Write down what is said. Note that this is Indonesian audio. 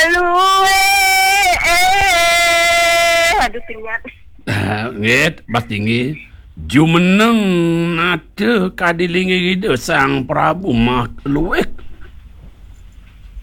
luwe. Aduh tinggal. Nget bas tinggi. Jumeneng nate kadilingi ide sang Prabu mak luwek